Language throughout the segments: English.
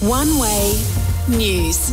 One Way News.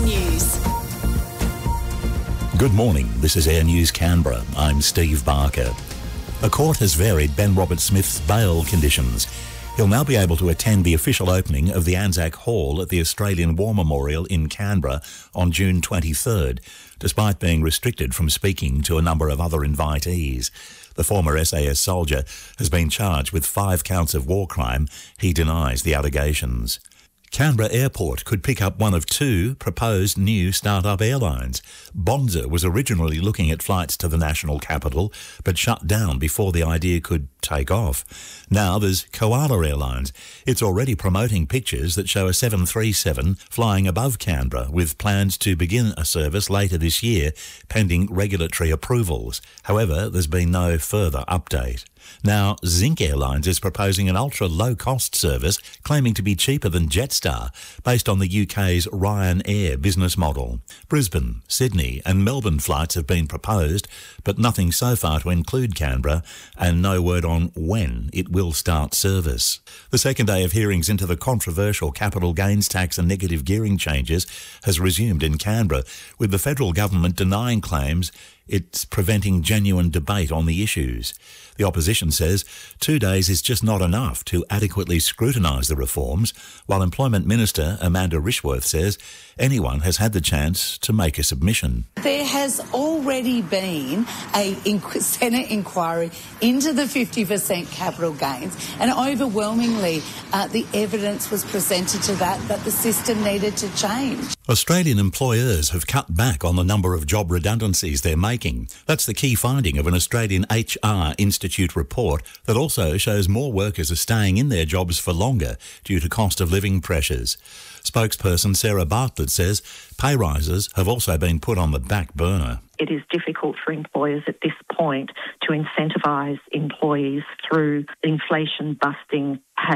Good morning, this is Air News Canberra. I'm Steve Barker. A court has varied Ben Roberts-Smith's bail conditions. He'll now be able to attend the official opening of the Anzac Hall at the Australian War Memorial in Canberra on June 23rd, despite being restricted from speaking to a number of other invitees. The former SAS soldier has been charged with 5 counts of war crime. He denies the allegations. Canberra Airport could pick up one of 2 proposed new start-up airlines. Bonza was originally looking at flights to the national capital, but shut down before the idea could take off. Now there's Koala Airlines. It's already promoting pictures that show a 737 flying above Canberra, with plans to begin a service later this year, pending regulatory approvals. However, there's been no further update. Now, Zinc Airlines is proposing an ultra-low-cost service claiming to be cheaper than Jetstar, based on the UK's Ryanair business model. Brisbane, Sydney and Melbourne flights have been proposed, but nothing so far to include Canberra, and no word on when it will start service. The second day of hearings into the controversial capital gains tax and negative gearing changes has resumed in Canberra, with the federal government denying claims it's preventing genuine debate on the issues. The opposition says 2 days is just not enough to adequately scrutinise the reforms, while Employment Minister Amanda Rishworth says anyone has had the chance to make a submission. There has already been a Senate inquiry into the 50% capital gains, and overwhelmingly the evidence was presented to that the system needed to change. Australian employers have cut back on the number of job redundancies they're making. That's the key finding of an Australian HR Institute report that also shows more workers are staying in their jobs for longer due to cost of living pressures. Spokesperson Sarah Bartlett says pay rises have also been put on the back burner. It is difficult for employers at this point to incentivise employees through inflation-busting